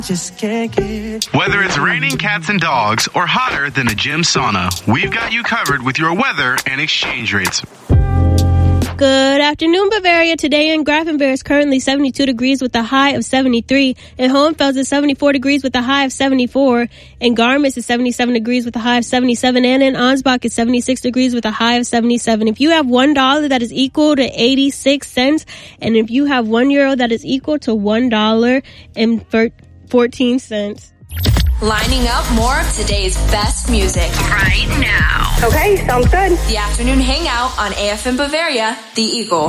Just can't get. Whether it's raining cats and dogs or hotter than a gym sauna, we've got you covered with your weather and exchange rates. Good afternoon, Bavaria. Today in Grafenberg is currently 72 degrees with a high of 73. In Hohenfels is 74 degrees with a high of 74. In Garmis is 77 degrees with a high of 77. And in Ansbach is 76 degrees with a high of 77. If you have $1, that is equal to 86 cents. And if you have €1, that is equal to $1.14. Lining up more of today's best music right now. Okay, sounds good. The Afternoon Hangout on AFM Bavaria, The Eagle.